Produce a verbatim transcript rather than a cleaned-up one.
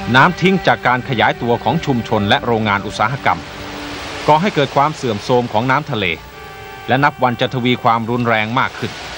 น้ำทิ้งจากการขยายตัวของชุมชนและโรงงานอุตสาหกรรมก่อให้เกิดความเสื่อมโทรมของน้ำทะเลและนับวันจะทวีความรุนแรงมากขึ้น